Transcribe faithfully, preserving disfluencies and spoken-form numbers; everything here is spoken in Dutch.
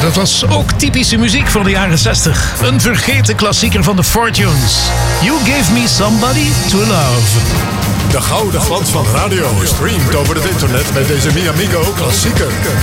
dat was ook typische muziek van de jaren zestig. Een vergeten klassieker van de Fortunes. You Gave Me Somebody to Love. De gouden glans van radio streamt over het internet met deze Mi Amigo klassieker.